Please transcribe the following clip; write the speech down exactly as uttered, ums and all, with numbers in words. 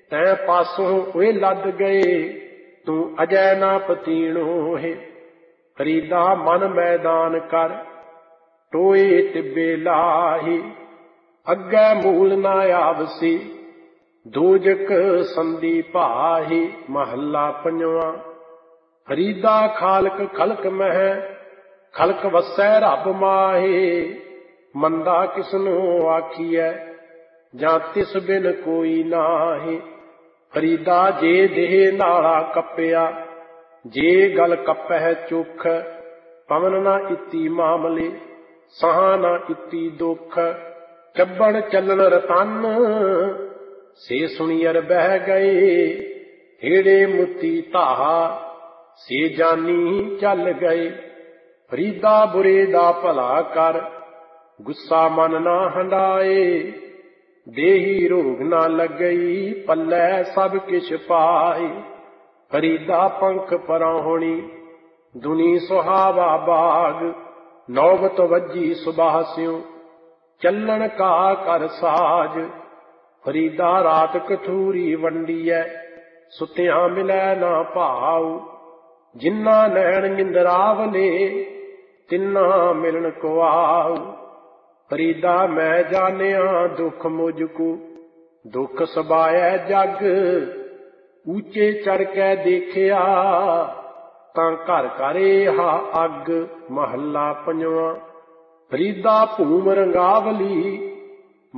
तैं पासों ओए लद गए, तू अजै ना पतीणो है। फरीदा मन मैदान कर, टोए तिब्बे लाही, अग्गै मूल ना आवसी, दोजक संदी भाही। महला पंजवां। फरीदा खालक खलक मह, खलक वसै रब माहे। मंदा किसनों आखिए, जां तिस बिन कोई नाहे। फरीदा जे देह नाला कप्पिया, जे गल कपह चुख। पवन ना इति मामले, सहा ना इति दुख। ਚੱਬਣ ਚੱਲਣ ਰਤਨ, ਸੇ ਸੁਣੀਅਰ ਬਹਿ ਗਏ। ਹੇੜੇ ਮੁੱਤੀ ਧਾਹਾ, ਸੇ ਜਾਨੀ ਚੱਲ ਗਏ। ਫਰੀਦਾ ਬੁਰੇ ਦਾ ਭਲਾ ਕਰ, ਗੁੱਸਾ ਮਨ ਨਾ ਹੰਡਾਏ। ਦੇਹੀ ਰੋਗ ਨਾ ਲੱਗਈ, ਪੱਲੇ ਸਭ ਕਿਛ ਪਾਏ। ਫਰੀਦਾ ਪੰਖ ਪਰਾਹੁਣੀ, ਦੁਨੀ ਸੁਹਾਵਾ ਬਾਗ। ਨੌਬਤ ਵੱਜੀ ਸੁਬਾਹ ਸਿਉ, ਚੱਲਣ ਕਾ ਕਰ ਸਾਜ। ਫਰੀਦਾ ਰਾਤ ਕਥੂਰੀ ਵੰਡੀਐ, ਸੁਤਿਆਂ ਮਿਲੈ ਨਾ ਭਾਉ। ਜਿੰਨਾ ਨੈਣ ਨਿੰਦਰਾਵਲੇ, ਤਿੰਨਾ ਮਿਲਣ ਕੋ ਆਉ। ਫਰੀਦਾ ਮੈਂ ਜਾਣਿਆ ਦੁੱਖ ਮੁਝਕੂ, ਦੁੱਖ ਸਬਾਇਐ ਜਗ। ਉੱਚੇ ਚੜ ਕੇ ਦੇਖਿਆ, ਤਾਂ ਘਰ ਘਰ ਹਾ ਅੱਗ। ਮਹੱਲਾ ਪੰਜਵਾਂ। ਫਰੀਦਾ ਭੂਮ ਰੰਗਾਵਲੀ,